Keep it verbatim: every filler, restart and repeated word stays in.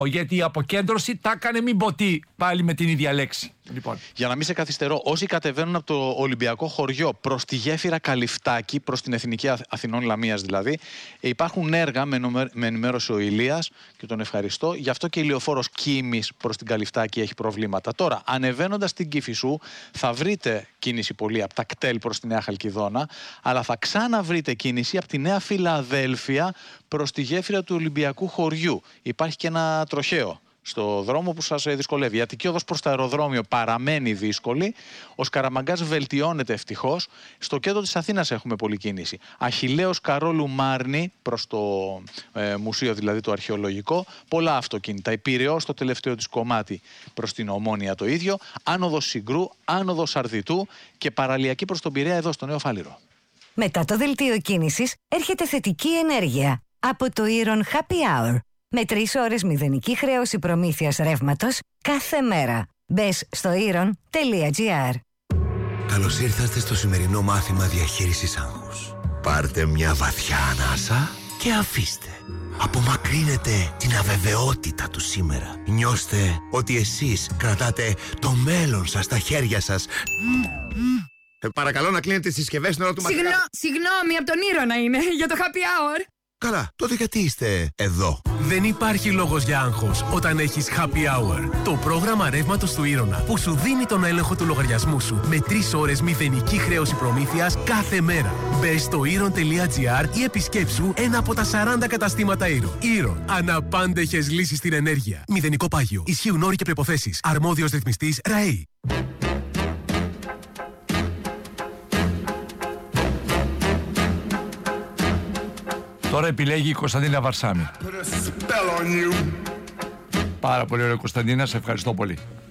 Γιατί η αποκέντρωση τα έκανε μην ποτή πάλι με την ίδια λέξη. Λοιπόν. Για να μην σε καθυστερώ, όσοι κατεβαίνουν από το Ολυμπιακό χωριό προς τη γέφυρα Καλυφτάκη, προς την Εθνική Αθηνών Λαμίας δηλαδή, υπάρχουν έργα, με ενημέρωσε ο Ηλίας και τον ευχαριστώ. Γι' αυτό και η λεωφόρος Κίμης προς την Καλυφτάκη έχει προβλήματα. Τώρα, ανεβαίνοντας την Κηφισού, θα βρείτε κίνηση πολύ από τα κτέλ προς τη Νέα Χαλκιδόνα, αλλά θα ξαναβρείτε κίνηση από τη Νέα Φιλαδέλφια προς τη γέφυρα του Ολυμπιακού χωριού. Υπάρχει και ένα τροχαίο στο δρόμο που σας δυσκολεύει. Η Αττική οδός προς το αεροδρόμιο παραμένει δύσκολη. Ο Σκαραμαγκάς βελτιώνεται ευτυχώς. Στο κέντρο της Αθήνας έχουμε πολλή κίνηση. Αχιλλέος Καρόλου Μάρνη προς το ε, μουσείο, δηλαδή το αρχαιολογικό. Πολλά αυτοκίνητα. Η Πειραιώς στο τελευταίο της κομμάτι προς την Ομόνια το ίδιο. Άνοδος Συγκρού, άνοδος Αρδιτού και παραλιακή προς τον Πειραιά εδώ στο Νέο Φάληρο. Μετά το δελτίο κίνησης έρχεται θετική ενέργεια από το Iron Happy Hour. Με τρεις ώρες μηδενική χρέωση προμήθειας ρεύματος κάθε μέρα. Μπες στο iron τελεία gr. Καλώς ήρθατε στο σημερινό μάθημα διαχείρισης άγχους. Πάρτε μια βαθιά ανάσα και αφήστε. Απομακρύνετε την αβεβαιότητα του σήμερα. Νιώστε ότι εσείς κρατάτε το μέλλον σας στα χέρια σας. Ε, παρακαλώ να κλείνετε τις συσκευές στην ώρα του μαθήματος. Συγγνώ, συγγνώμη, από τον Ήρωνα είναι, για το happy hour. Καλά, τότε γιατί είστε εδώ? Δεν υπάρχει λόγος για άγχος όταν έχεις Happy Hour. Το πρόγραμμα ρεύματος του Ήρωνα που σου δίνει τον έλεγχο του λογαριασμού σου με τρεις ώρες μηδενική χρέωση προμήθειας κάθε μέρα. Μπες στο iron τελεία gr ή επισκέψου ένα από τα σαράντα καταστήματα Iron. Iron. Αναπάντεχες λύσεις στην ενέργεια. Μηδενικό πάγιο. Ισχύουν όροι και προϋποθέσεις. Αρμόδιος ρυθμιστής ΡΑΕΗ. Τώρα επιλέγει η Κωνσταντίνα Βαρσάμι. Πάρα πολύ ωραία Κωνσταντίνα, σε ευχαριστώ πολύ.